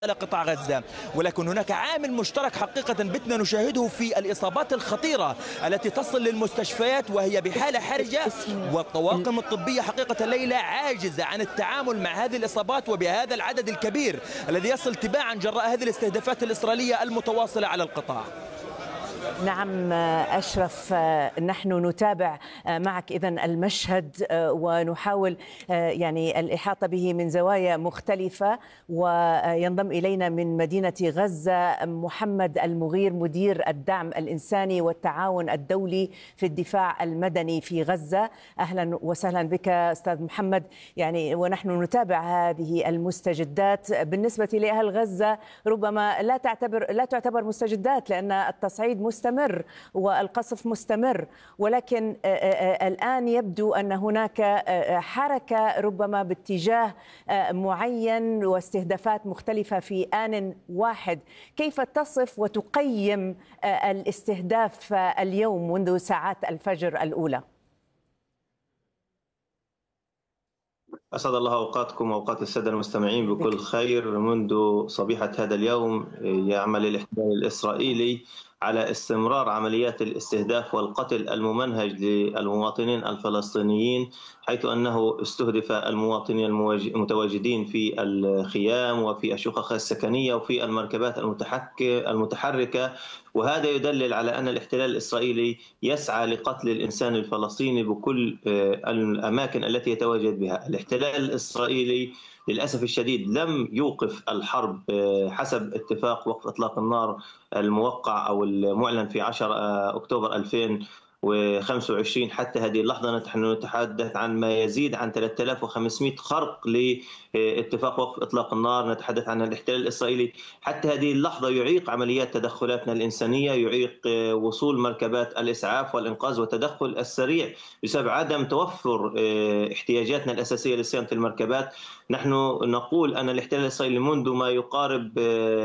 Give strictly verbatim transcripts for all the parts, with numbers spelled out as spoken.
قطاع غزة، ولكن هناك عامل مشترك حقيقة بتنا نشاهده في الإصابات الخطيرة التي تصل للمستشفيات وهي بحالة حرجة، والطواقم الطبية حقيقة ليلى عاجزة عن التعامل مع هذه الإصابات وبهذا العدد الكبير الذي يصل تباعا جراء هذه الاستهدافات الإسرائيلية المتواصلة على القطاع. نعم أشرف، نحن نتابع معك إذن المشهد ونحاول يعني الإحاطة به من زوايا مختلفة، وينضم إلينا من مدينة غزة محمد المغير مدير الدعم الإنساني والتعاون الدولي في الدفاع المدني في غزة. أهلا وسهلا بك أستاذ محمد. يعني ونحن نتابع هذه المستجدات بالنسبة لأهل غزة، ربما لا تعتبر لا تعتبر مستجدات لأن التصعيد مستمر والقصف مستمر، ولكن الآن يبدو أن هناك حركة ربما باتجاه معين واستهدافات مختلفة في آن واحد. كيف تصف وتقيم الاستهداف اليوم منذ ساعات الفجر الأولى؟ أسعد الله أوقاتكم وأوقات السادة المستمعين بكل خير. منذ صبيحة هذا اليوم يعمل الاحتلال الإسرائيلي على استمرار عمليات الاستهداف والقتل الممنهج للمواطنين الفلسطينيين، حيث أنه استهدف المواطنين المتواجدين في الخيام وفي الشقق السكنية وفي المركبات المتحركة، وهذا يدلل على أن الاحتلال الإسرائيلي يسعى لقتل الإنسان الفلسطيني بكل الأماكن التي يتواجد بها. الاحتلال الإسرائيلي للأسف الشديد لم يوقف الحرب حسب اتفاق وقف إطلاق النار الموقع أو المعلن في عشرة أكتوبر ألفين وخمسة وعشرين حتى هذه اللحظة. نحن نتحدث عن ما يزيد عن ثلاثة آلاف وخمسمئة خرق لاتفاق وقف إطلاق النار. نتحدث عن الاحتلال الإسرائيلي حتى هذه اللحظة يعيق عمليات تدخلاتنا الإنسانية، يعيق وصول مركبات الإسعاف والإنقاذ والتدخل السريع بسبب عدم توفر احتياجاتنا الأساسية لصيانة المركبات. نحن نقول أن الاحتلال الإسرائيلي منذ ما يقارب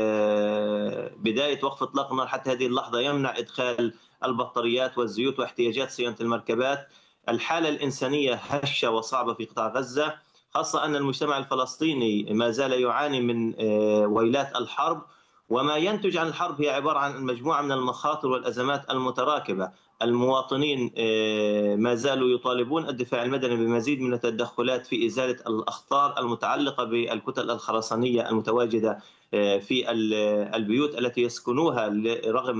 بداية وقف إطلاق النار حتى هذه اللحظة يمنع إدخال البطاريات والزيوت واحتياجات صيانة المركبات. الحالة الإنسانية هشة وصعبة في قطاع غزة، خاصة أن المجتمع الفلسطيني ما زال يعاني من ويلات الحرب، وما ينتج عن الحرب هي عبارة عن مجموعة من المخاطر والأزمات المتراكبة. المواطنين ما زالوا يطالبون الدفاع المدني بمزيد من التدخلات في إزالة الأخطار المتعلقة بالكتل الخرسانية المتواجدة في البيوت التي يسكنوها رغم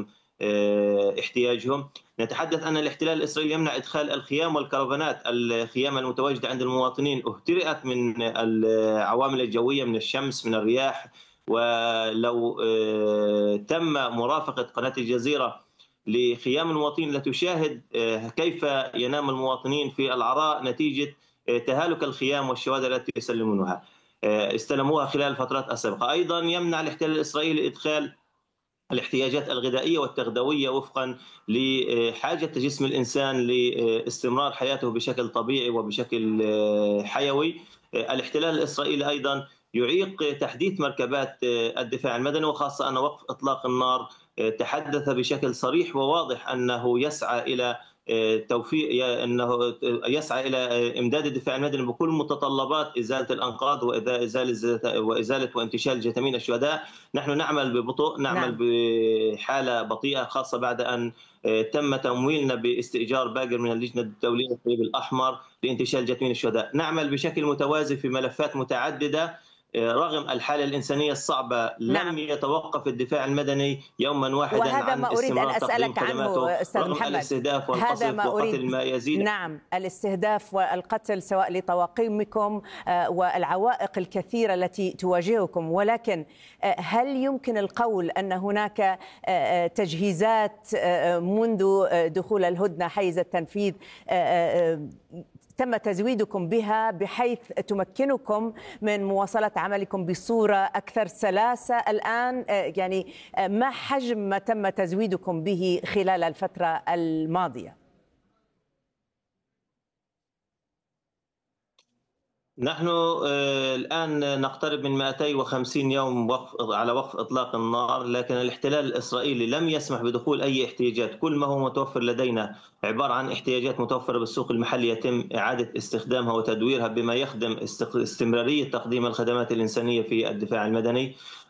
احتياجهم. نتحدث أن الاحتلال الإسرائيلي يمنع إدخال الخيام والكرفانات، الخيام المتواجدة عند المواطنين اهترئت من العوامل الجوية، من الشمس، من الرياح، ولو تم مرافقة قناة الجزيرة لخيام المواطنين لتشاهد كيف ينام المواطنين في العراء نتيجة تهالك الخيام والشوادر التي يسلمونها استلموها خلال الفترات السابقة. أيضا يمنع الاحتلال الإسرائيلي إدخال الاحتياجات الغذائية والتغذوية وفقا لحاجة جسم الإنسان لاستمرار حياته بشكل طبيعي وبشكل حيوي. الاحتلال الإسرائيلي أيضا يعيق تحديث مركبات الدفاع المدني، وخاصة أن وقف إطلاق النار تحدث بشكل صريح وواضح أنه يسعى إلى توفيق انه يسعى الى امداد الدفاع المدني بكل متطلبات ازاله الانقاض وازاله وازاله وانتشال جثامين الشهداء. نحن نعمل ببطء، نعمل نعم. بحاله بطيئه، خاصه بعد ان تم تمويلنا باستئجار باقر من اللجنه الدوليه للصليب الاحمر لانتشال جثامين الشهداء. نعمل بشكل متوازي في ملفات متعدده رغم الحالة الإنسانية الصعبة. نعم. لم يتوقف الدفاع المدني يوما واحدا وهذا عن ما أريد أن أسألك عنه أستاذ محمد. الاستهداف والقصف وقتل ما يزيد. نعم، الاستهداف والقتل سواء لطواقمكم والعوائق الكثيرة التي تواجهكم، ولكن هل يمكن القول أن هناك تجهيزات منذ دخول الهدنة حيز التنفيذ تم تزويدكم بها بحيث تمكنكم من مواصلة عملكم بصورة أكثر سلاسة الآن؟ يعني ما حجم ما تم تزويدكم به خلال الفترة الماضية؟ نحن الآن نقترب من مئتين وخمسين يوم وقف على وقف إطلاق النار، لكن الاحتلال الإسرائيلي لم يسمح بدخول أي احتياجات. كل ما هو متوفر لدينا عبارة عن احتياجات متوفرة بالسوق المحلي يتم إعادة استخدامها وتدويرها بما يخدم استمرارية تقديم الخدمات الإنسانية في الدفاع المدني.